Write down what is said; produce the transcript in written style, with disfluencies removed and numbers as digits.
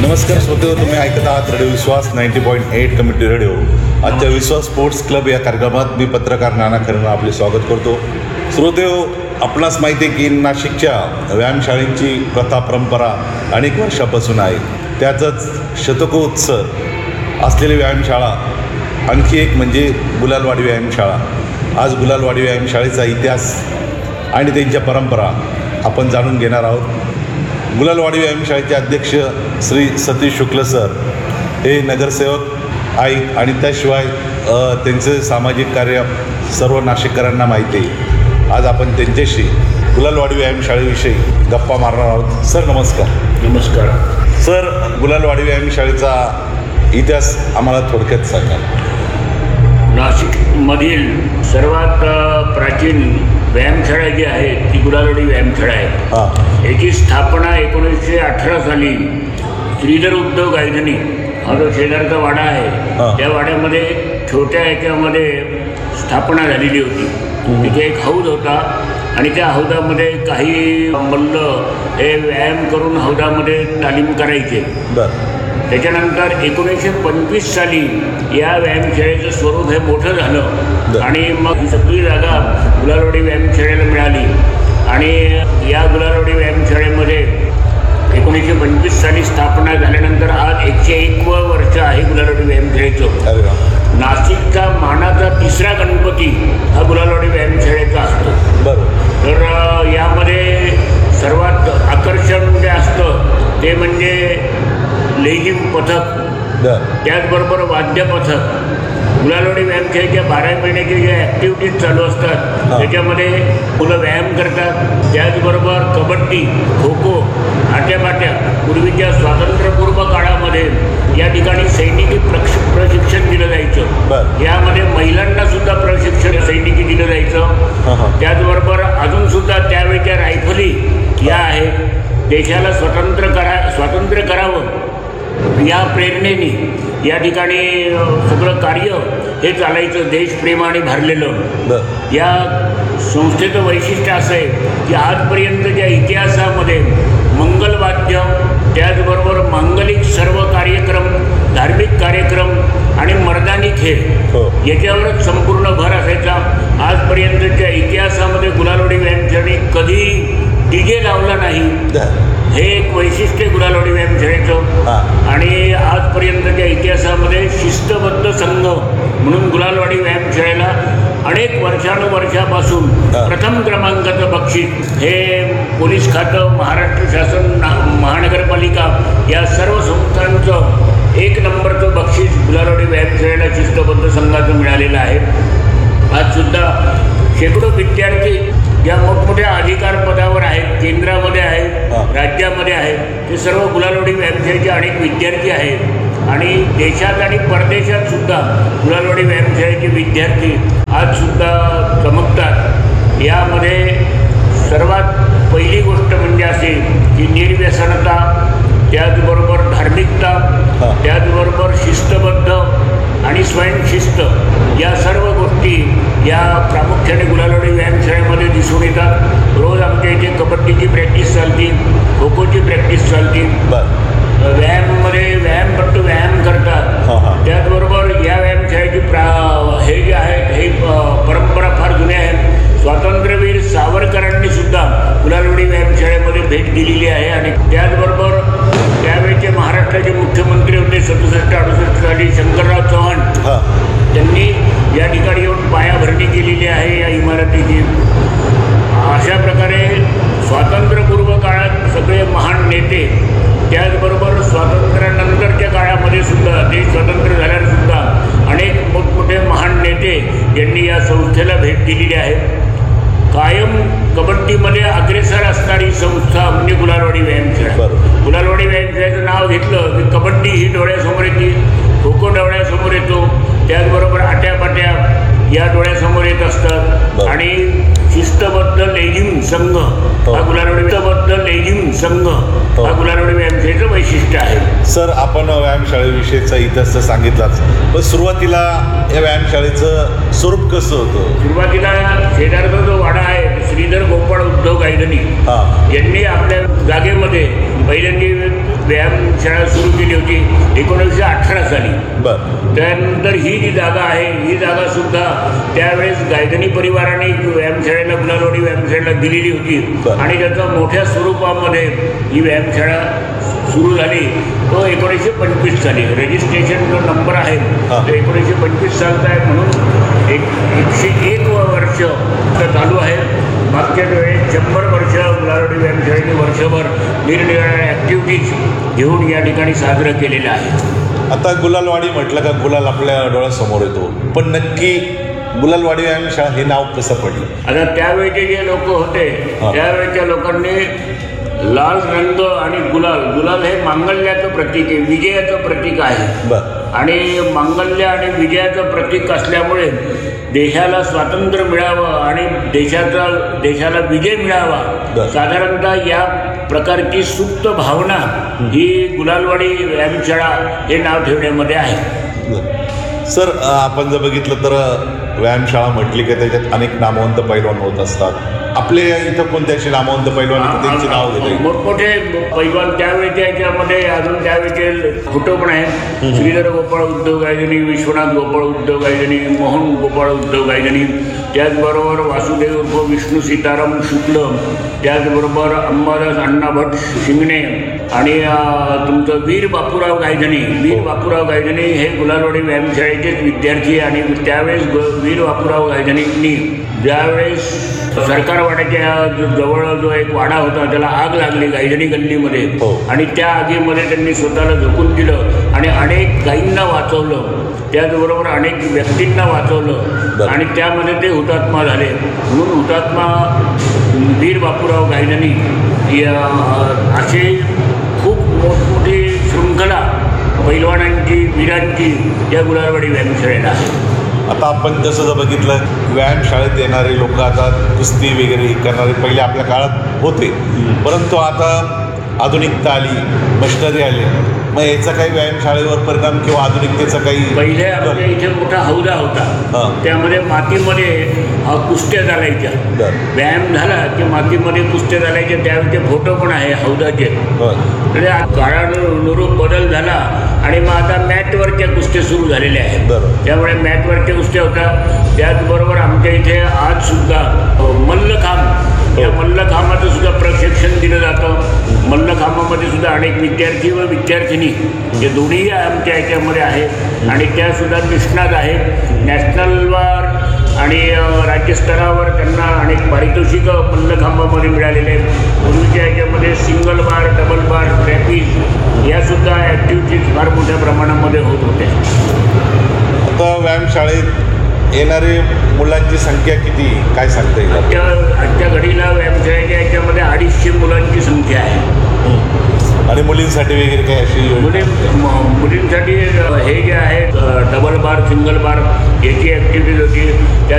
नमस्कार श्रोते, तुम्ही ऐकत आहात रेडिओ विश्वास 90.8 कम्युनिटी रेडिओ. आजच्या विश्वास स्पोर्ट्स क्लब या कार्यक्रमात मी पत्रकार नाना खरेनं आपले स्वागत करतो. श्रोते, आपणास माहिती आहे की नाशिकच्या व्यायामशाळेची प्रथा परंपरा अनेक वर्षापासून आहे. त्याचंच शतकोत्सव असलेली व्यायामशाळा आणखी एक म्हणजे गुलालवाडी व्यायामशाळा. आज गुलालवाडी व्यायामशाळेचा इतिहास आणि त्यांच्या परंपरा आपण जाणून घेणार आहोत. गुलालवाडी व्यायामशाळेचे अध्यक्ष श्री सतीश शुक्ल सर हे नगरसेवक आहेत आणि त्याशिवाय त्यांचे सामाजिक कार्य सर्व नाशिककरांना माहिती आहे. आज आपण त्यांच्याशी गुलालवाडी व्यायामशाळेविषयी गप्पा मारणार आहोत. सर नमस्कार. नमस्कार सर, गुलालवाडी व्यायामशाळेचा इतिहास आम्हाला थोडक्यात सांगा. नाशिकमधील सर्वात प्राचीन व्यायामशाळा जी आहे ती गुलालवाडी व्यायामशाळा आहे. हां. याची स्थापना 1918 साली श्रीधर उद्धव गायधनी हा जो शेजारचा वाडा आहे त्या वाड्यामध्ये छोट्या याच्यामध्ये स्थापना झालेली होती. तिथे एक हौद होता आणि त्या हौदामध्ये काही मल्ल हे व्यायाम करून हौदामध्ये तालीम करायचे. बरं. त्याच्यानंतर 1925 साली या व्यायामशाळेचं स्वरूप हे मोठं झालं आणि मग ही सगळी जागा गुलालवाडी व्यायामशाळेला मिळाली आणि या गुलालवाडी व्यायामशाळेमध्ये 1925 साली स्थापना झाल्यानंतर आज 101 वर्ष आहे गुलालवाडी व्यायामशाळेचं. अरे वा. नाशिकचा मानाचा तिसरा गणपती हा गुलालवाडी व्यायामशाळेचा असतो. बरं. तर यामध्ये सर्वात आकर्षण जे असतं ते म्हणजे लेझिम पथक, त्याचबरोबर वाद्य पथक. गुलालवाडी व्यायामशाळेच्या 12 महिन्याचे जे ॲक्टिव्हिटीज चालू असतात त्याच्यामध्ये मुलं व्यायाम करतात. त्याचबरोबर कबड्डी, खो खो, आट्यापाट्या. पूर्वीच्या स्वातंत्र्यपूर्व काळामध्ये या ठिकाणी सैनिकी प्रशिक्षण दिलं जायचं. यामध्ये महिलांनासुद्धा प्रशिक्षण सैनिकी दिलं जायचं. त्याचबरोबर अजूनसुद्धा त्यावेळेच्या रायफली या आहेत. देशाला स्वातंत्र्य करावं या प्रेरणेने या ठिकाणी सगळं कार्य हे चालायचं देशप्रेमाने भरलेलं. या संस्थेचं वैशिष्ट्य असं आहे की आजपर्यंतच्या इतिहासामध्ये मंगलवाद्य, त्याचबरोबर मांगलिक सर्व कार्यक्रम, धार्मिक कार्यक्रम आणि मर्दानी खेळ याच्यावरच संपूर्ण भर असायचा. आजपर्यंतच्या इतिहासामध्ये गुलालवाडी व्यायामशाळेने कधी डीजे लावला नाही. हे एक वैशिष्ट्य गुलालवाडी व्यायामशाळेचं. आणि आजपर्यंतच्या इतिहासामध्ये शिस्तबद्ध संघ म्हणून गुलालवाडी व्यायामशाळेला अनेक वर्षानुवर्षापासून प्रथम क्रमांकाचं बक्षीस हे पोलीस खातं, महाराष्ट्र शासन, महानगरपालिका या सर्व संस्थांचं 1 नंबरचं बक्षीस गुलालवाडी व्यायामशाळेला शिस्तबद्ध संघाचं मिळालेलं आहे. आजसुद्धा शेकडो विद्यार्थी ज्या मोठमोठ्या अधिकार पदावर आहेत, केंद्रामध्ये आहेत, राज्यामध्ये आहेत, ते सर्व गुलालवाडी व्यायामशाळेचे अनेक विद्यार्थी आहेत. आणि देशात आणि परदेशात सुद्धा गुलालवाडी व्यायामशाळेचे विद्यार्थी आजसुद्धा चमकतात. यामध्ये सर्वात पहिली गोष्ट म्हणजे असे की निर्व्यसनता, त्याचबरोबर धार्मिकता, त्याचबरोबर शिस्तबद्ध आणि स्वयंशिस्त या सर्व गोष्टी या प्रामुख्याने गुलालवाडी व्यायामशाळेमध्ये दिसून येतात. रोज आमच्या इथे कबड्डीची प्रॅक्टिस चालते, खो खोची प्रॅक्टिस चालते. व्यायामामध्ये व्यायामपट्टू व्यायाम करतात. त्याचबरोबर या व्यायामशाळेची हे जे आहेत हे परंपरा फार जुन्या आहेत. स्वातंत्र्यवीर सावरकरांनी सुद्धा गुलालवाडी व्यायामशाळेमध्ये भेट दिलेली आहे. आणि त्याचबरोबर त्यावेळेचे महाराष्ट्राचे मुख्यमंत्री होते 67-68 साली शंकरराव चव्हाण, त्यांनी या ठिकाणी येऊन पायाभरणी केलेली आहे या इमारतीची. अशा प्रकारे स्वातंत्र्यपूर्व काळात सगळे महान नेते, त्याचबरोबर स्वातंत्र्यानंतरच्या काळामध्ये सुद्धा देश स्वतंत्र झाल्यावर सुद्धा अनेक मोठमोठे महान नेते यांनी या संस्थेला भेट दिलेली आहे. कायम कबड्डीमध्ये अग्रेसर असणारी संस्था म्हणजे गुलालवाडी व्यायामशाळा. गुलालवाडी व्यायामशाळेचं नाव घेतलं की कबड्डी ही डोळ्यासमोर येते, खो खो डोळ्यासमोर येतो, त्याचबरोबर आट्यापाट्या या डोळ्यासमोर येत असतात. आणि शिस्तबद्ध लेझिम संघ हा गुलालवाडी व्यायामशाळेचं वैशिष्ट्य आहे. सर, आपण व्यायामशाळेविषयीचा इतिहास सांगितलाच, पण सुरुवातीला या व्यायामशाळेचं स्वरूप कसं होतं? सुरुवातीला शेजारचा जो वाडा आहे श्रीधर गोपाळ उद्धव गायधनी यांनी आपल्या जागेमध्ये पहिल्यांदी व्यायामशाळा सुरू केली होती 1918 साली. बरं. त्यानंतर ही जी जागा आहे ही जागासुद्धा त्यावेळेस गायधनी परिवाराने व्यायामशाळेला गुलालवाडी व्यायामशाळेला दिलेली होती बरं. आणि त्याचा मोठ्या स्वरूपामध्ये ही व्यायामशाळा सुरू झाली तो 1925 साली. रजिस्ट्रेशन जो नंबर आहे तो 1925 सालचा आहे म्हणून 101 वर्ष आता चालू आहे. मागच्या वेळेस 100 वर्ष गुलालवाडी व्यायामशाळेने वर्षभर निरनिराळ्या ॲक्टिव्हिटीज घेऊन या ठिकाणी साजरं केलेलं आहे. आता गुलालवाडी म्हटलं का गुलाल आपल्या डोळ्यासमोर येतो, पण नक्की गुलालवाडी व्यायामशाळा हे नाव कसं पडलं? आता त्यावेळचे जे लोक होते त्यावेळच्या लोकांनी लाल रंग आणि गुलाल हे मांगल्याचं प्रतीक आहे, विजयाचं प्रतीक आहे. बरं. आणि मांगल्य आणि विजयाचं प्रतीक असल्यामुळे देशाला स्वातंत्र्य मिळावं आणि देशाला विजय मिळावा, साधारणतः या प्रकारची सुप्त भावना ही गुलालवाडी व्यायामशाळा हे नाव ठेवण्यामध्ये आहे. सर, आपण जर बघितलं तर व्यायामशाळा म्हटली की त्याच्यात अनेक नामवंत पैलवान होत असतात. आपले इथं कोणते असे नामवंत पैलवान त्यांचे नाव घेता येईल? मोठमोठे पैलवान त्यावेळेच्या याच्यामध्ये अजून त्यावेळेचे फोटो पण आहेत. श्रीधर गोपाळ उद्धव गायधनी, विश्वनाथ गोपाळ उद्धव गायधनी, मोहन गोपाळ उद्धव गायधनी, त्याचबरोबर वासुदेव उर्फ विष्णू सीताराम शुक्ल, त्याचबरोबर अंबादास अण्णा भट शिंगणे आणि तुमचं वीर बापूराव गायधनी हे गुलालवाडी व्यायामशाळेचेच विद्यार्थी. आणि त्यावेळेस वीर बापूराव गायधनींनी ज्यावेळेस सरकारवाड्याच्या जवळ जो एक वाडा होता त्याला आग लागली गायधनी गल्लीमध्ये आणि त्या आगीमध्ये त्यांनी स्वतःला झोकून दिलं आणि अनेक गायींना वाचवलं, त्याचबरोबर अनेक व्यक्तींना वाचवलं आणि त्यामध्ये ते हुतात्मा झाले. म्हणून हुतात्मा वीर बापूराव गायधनी असे खूप मोठमोठी शृंखला पैलवानांची वीरांची या गुलालवाडी व्यायामशाळेला आहे. आता आपण जसं जर बघितलं व्यायामशाळेत येणारे लोक आता कुस्ती वगैरे करणारे पहिले आपल्या काळात होते, परंतु आता आधुनिकता आली, मशिनरी आली, मग याचा काही व्यायामशाळेवर परिणाम किंवा आधुनिकतेचा काही? पहिले आमच्या इथे मोठा हौदा होता, त्यामध्ये मातीमध्ये कुस्त्या चालायच्या. व्यायाम झाला की मातीमध्ये कुस्त्या चालायच्या, त्यावेळेचे फोटो पण आहे हौदाचे. म्हणजे काळानुरूप बदल झाला आणि मग आता मॅटवरच्या कुस्त्या सुरू झालेल्या आहेत. त्यामुळे मॅटवरच्या कुस्त्या होतात. त्याचबरोबर आमच्या इथे आजसुद्धा मल्लखांब, या मल्लखांबाचं सुद्धा प्रशिक्षण दिलं जातं. मल्लखांबामध्ये सुद्धा अनेक विद्यार्थी व विद्यार्थिनी हे दोन्ही आमच्या याच्यामध्ये आहेत आणि त्यासुद्धा निष्णात आहेत. नॅशनलवर आणि राज्यस्तरावर त्यांना अनेक पारितोषिकं मल्लखांबामध्ये मिळालेले आहेत. पूर्वीच्या याच्यामध्ये सिंगल बार, डबल बार, ट्रॅपिज यासुद्धा ॲक्टिव्हिटीज फार मोठ्या प्रमाणामध्ये होत होत्या. आता व्यायामशाळेत येणारे मुलांची संख्या किती, काय सांगता येईल? आजच्या घडीला व्यायामशाळेच्या याच्यामध्ये 250 मुलांची संख्या आहे. आणि मुलींसाठी वगैरे काय अशी? मुलींसाठी हे जे आहे डबल बार, सिंगल बार याची ॲक्टिव्हिटीज होती. त्या